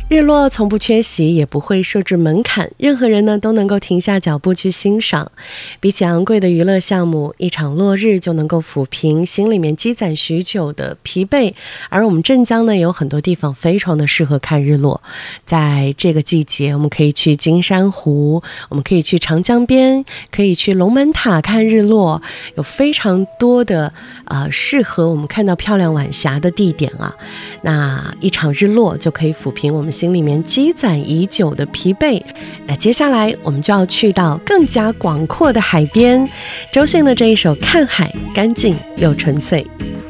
日落从不缺席，也不会设置门槛，任何人呢都能够停下脚步去欣赏。比起昂贵的娱乐项目，一场落日就能够抚平心里面积攒许久的疲惫。而我们镇江呢，有很多地方非常的适合看日落。在这个季节，我们可以去金山湖，我们可以去长江边，可以去龙门塔看日落，有非常多的适合我们看到漂亮晚霞的地点啊。那一场日落就可以抚平我们心里面积攒已久的疲惫。那接下来我们就要去到更加广阔的海边，周迅的这一首《看海》，干净又纯粹。